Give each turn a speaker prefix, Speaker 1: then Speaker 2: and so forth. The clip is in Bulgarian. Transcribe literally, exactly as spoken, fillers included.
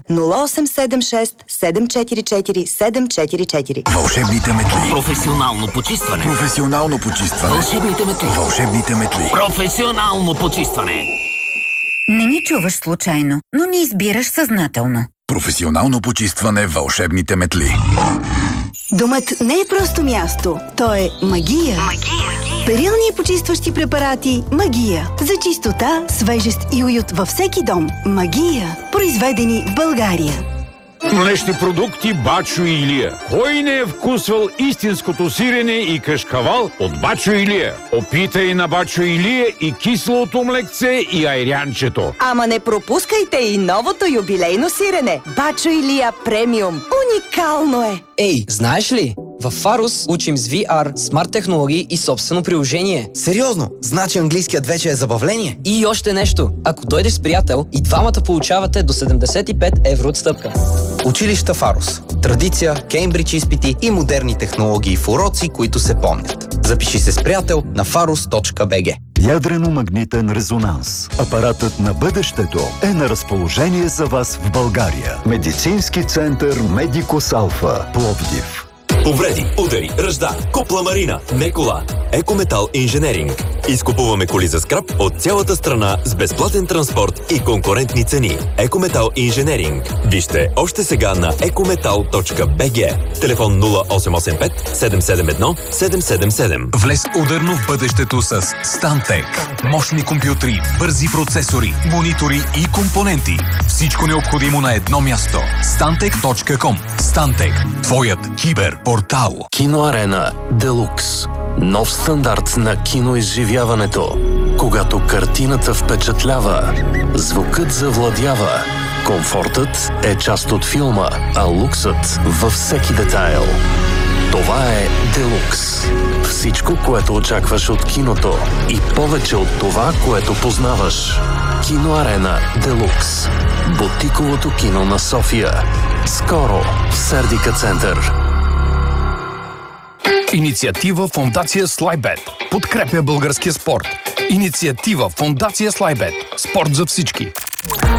Speaker 1: нула осем седем шест седем четири четири седем четири четири.
Speaker 2: Вълшебните метли.
Speaker 3: Професионално почистване.
Speaker 2: Професионално почистване.
Speaker 3: Вълшебните метли.
Speaker 2: Вълшебните метли.
Speaker 3: Професионално почистване.
Speaker 4: Не ни чуваш случайно, но ни избираш съзнателно.
Speaker 2: Професионално почистване. Вълшебните метли.
Speaker 5: Домът не е просто място, то е магия. Магия. Перилни и почистващи препарати Магия. За чистота, свежест и уют във всеки дом. Магия. Произведени в България.
Speaker 6: Млечни продукти Бачо и Илия. Кой не е вкусвал истинското сирене и кашкавал от Бачо и Илия? Опитай на Бачо и Илия и киселото млекце и айрянчето.
Speaker 1: Ама не пропускайте и новото юбилейно сирене. Бачо Илия премиум. Уникално е!
Speaker 7: Ей, знаеш ли? В Фарус учим с ви ар, смарт технологии и собствено приложение.
Speaker 8: Сериозно? Значи английският вече е забавление?
Speaker 7: И още нещо. Ако дойдеш с приятел, и двамата получавате до седемдесет и пет евро отстъпка.
Speaker 8: Училища Фарус. Традиция, Кеймбридж изпити и модерни технологии в уроци, които се помнят. Запиши се с приятел на фарус точка би джи.
Speaker 9: Ядрено-магнитен резонанс. Апаратът на бъдещето е на разположение за вас в България. Медицински център Медикус Алфа, Пловдив.
Speaker 10: Повреди, удари, ръжда, купла марина, не кола. Екометал инженеринг. Изкупуваме коли за скрап от цялата страна с безплатен транспорт и конкурентни цени. Екометал инженеринг. Вижте още сега на екометал точка би джи. Телефон нула осем осем пет седем седем едно седем седем седем.
Speaker 11: Влез ударно в бъдещето с Stantec. Мощни компютри, бързи процесори, монитори и компоненти. Всичко необходимо на едно място. Stantec точка ком. Stantec. Твоят киберпортал.
Speaker 12: Киноарена Делукс. Нов стандарт на киноизживяването. Когато картината впечатлява, звукът завладява, комфортът е част от филма, а луксът във всеки детайл. Това е Делукс. Всичко, което очакваш от киното и повече от това, което познаваш. Киноарена Делукс. Бутиковото кино на София. Скоро в Сердика център.
Speaker 11: Инициатива Фондация Слайбет. Подкрепя българския спорт. Инициатива Фондация Слайбет. Спорт за всички.